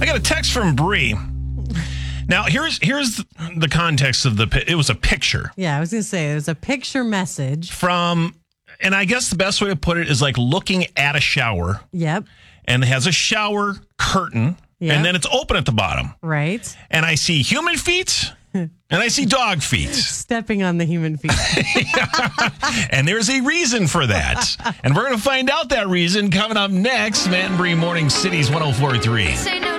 got a text from Bree. Now, here's the context of it was a picture. Yeah, I was going to say, it was a picture message. From, and I guess the best way to put it is like looking at a shower. Yep. And it has a shower curtain. Yep. And then it's open at the bottom. Right. And I see human feet. And I see dog feet. Stepping on the human feet. And there's a reason for that. And we're going to find out that reason coming up next. Matt and Bree, Morning Cities 104.3.